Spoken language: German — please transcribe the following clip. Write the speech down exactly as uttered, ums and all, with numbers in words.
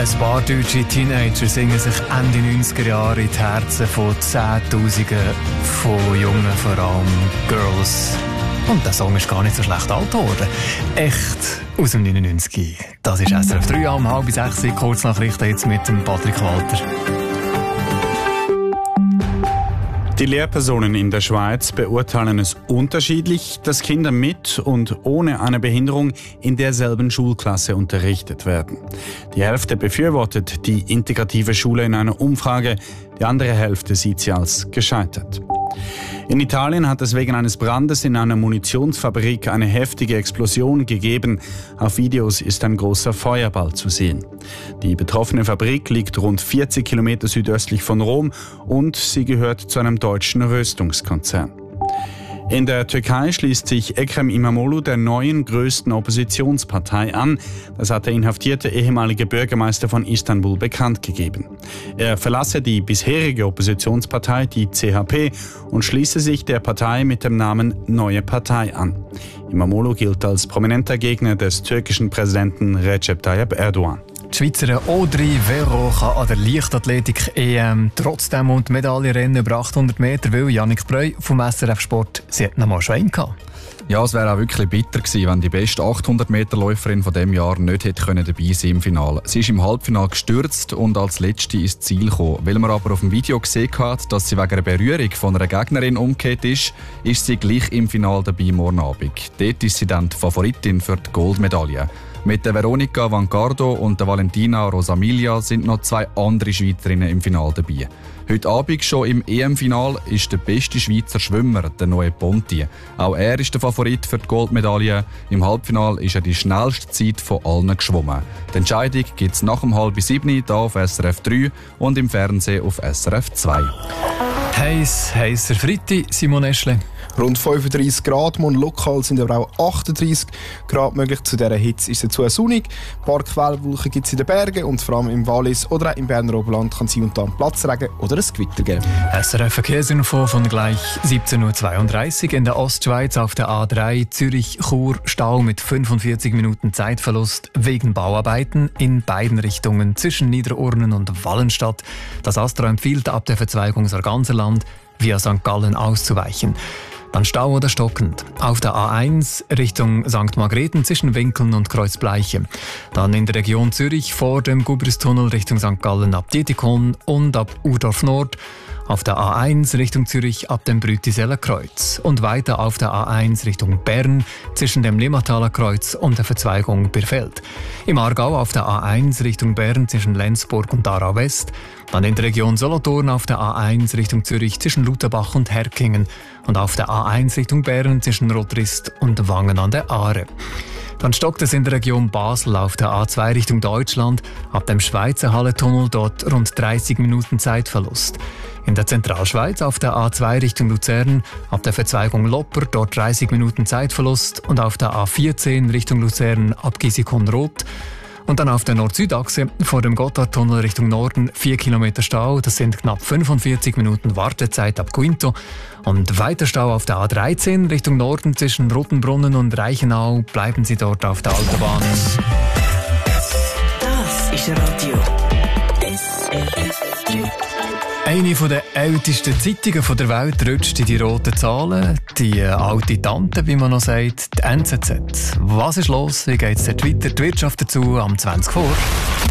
Ein paar deutsche Teenager singen sich Ende neunziger Jahre in die Herzen von Zehntausenden von Jungen, vor allem Girls. Und der Song ist gar nicht so schlecht alt geworden. Echt aus dem neunundneunzig. Das ist S R F drei um halb sechs, Kurznachrichten jetzt mit dem Patrick Walter. Die Lehrpersonen in der Schweiz beurteilen es unterschiedlich, dass Kinder mit und ohne eine Behinderung in derselben Schulklasse unterrichtet werden. Die Hälfte befürwortet die integrative Schule in einer Umfrage, die andere Hälfte sieht sie als gescheitert. In Italien hat es wegen eines Brandes in einer Munitionsfabrik eine heftige Explosion gegeben. Auf Videos ist ein großer Feuerball zu sehen. Die betroffene Fabrik liegt rund vierzig Kilometer südöstlich von Rom und sie gehört zu einem deutschen Rüstungskonzern. In der Türkei schließt sich Ekrem İmamoğlu der neuen größten Oppositionspartei an. Das hat der inhaftierte ehemalige Bürgermeister von Istanbul bekannt gegeben. Er verlasse die bisherige Oppositionspartei, die C H P, und schließe sich der Partei mit dem Namen Neue Partei an. İmamoğlu gilt als prominenter Gegner des türkischen Präsidenten Recep Tayyip Erdogan. Die Schweizerin Audrey Vero kann an der Leichtathletik-E M trotzdem um die Medaille rennen über achthundert Meter, weil Jannik Breu vom S R F Sport, sie hat noch mal Schwein gehabt. Ja, es wäre auch wirklich bitter gewesen, wenn die beste achthundert Meter Läuferin von diesem Jahr nicht hätte können dabei sein im Finale. Sie ist im Halbfinale gestürzt und als Letzte ins Ziel gekommen. Weil man aber auf dem Video gesehen hat, dass sie wegen einer Berührung von einer Gegnerin umgekehrt ist, ist sie gleich im Finale dabei morgen Abend. Dort ist sie dann die Favoritin für die Goldmedaille. Mit der Veronica Vancardo und der Valentina Rosamilia sind noch zwei andere Schweizerinnen im Finale dabei. Heute Abend schon im E M-Final ist der beste Schweizer Schwimmer, der Noe Ponti. Auch er ist der Favorit für die Goldmedaille. Im Halbfinale ist er die schnellste Zeit von allen geschwommen. Die Entscheidung gibt es nach um halb sieben hier auf S R F drei und im Fernsehen auf S R F zwei. Heiß, heißer Freitag, Simon Eschle. Rund fünfunddreissig Grad, morgen lokal sind aber auch achtunddreissig Grad möglich. Zu dieser Hitze ist es dazu sonnig. Ein paar Quellwolken gibt es in den Bergen und vor allem im Wallis oder auch im Berner Oberland kann es hier und da Platzregen oder ein Gewitter geben. S R F Verkehrsinfo von gleich siebzehn Uhr zweiunddreißig in der Ostschweiz auf der A drei Zürich-Chur Stau mit fünfundvierzig Minuten Zeitverlust wegen Bauarbeiten in beiden Richtungen zwischen Niederurnen und Wallenstadt. Das Astra empfiehlt ab der Verzweigung Sarganserland via Sankt Gallen auszuweichen. Dann Stau oder stockend. Auf der A eins Richtung Sankt Margrethen zwischen Winkeln und Kreuzbleiche. Dann in der Region Zürich vor dem Gubristunnel Richtung Sankt Gallen ab Dietikon und ab Urdorf Nord. Auf der A eins Richtung Zürich ab dem Brütiseller Kreuz. Und weiter auf der A eins Richtung Bern zwischen dem Limmataler Kreuz und der Verzweigung Birfeld. Im Aargau auf der A eins Richtung Bern zwischen Lenzburg und Aarau West. Dann in der Region Solothurn auf der A eins Richtung Zürich zwischen Lutherbach und Herkingen. Und auf der A eins Richtung Bern zwischen Rotrist und Wangen an der Aare. Dann stockt es in der Region Basel auf der A zwei Richtung Deutschland, ab dem Schweizer Hallentunnel dort rund dreißig Minuten Zeitverlust. In der Zentralschweiz auf der A zwei Richtung Luzern, ab der Verzweigung Lopper dort dreißig Minuten Zeitverlust und auf der A vierzehn Richtung Luzern ab Gisikon-Rot. Und dann auf der Nord-Süd-Achse vor dem Gotthardtunnel Richtung Norden vier Kilometer Stau. Das sind knapp fünfundvierzig Minuten Wartezeit ab Quinto. Und weiter Stau auf der A dreizehn Richtung Norden zwischen Rotenbrunnen und Reichenau. Bleiben Sie dort auf der Autobahn. Das ist Radio S R F drei. Eine der ältesten Zeitungen der Welt rutscht in die roten Zahlen. Die alte Tante, wie man noch sagt, die N Z Z. Was ist los? Wie geht es dort weiter? Die Wirtschaft dazu am zwanzig vor.